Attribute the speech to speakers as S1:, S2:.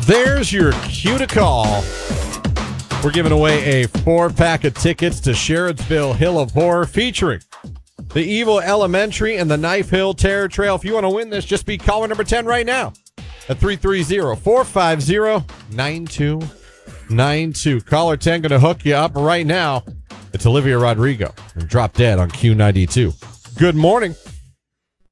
S1: There's your cue to call. We're giving away a 4-pack of tickets to Sherrodsville Hill of Horror featuring the Evil Elementary and the Knife Hill Terror Trail. If you want to win this, just be caller number 10 right now at 330-450-9292. Caller 10 going to hook you up right now. It's Olivia Rodrigo and Drop Dead on Q92. Good morning.